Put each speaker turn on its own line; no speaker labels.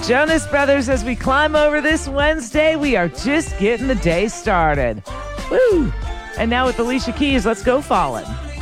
Jonas Brothers as we climb over this Wednesday. We are just getting the day started. Woo! And now with Alicia Keys, let's go Fallen.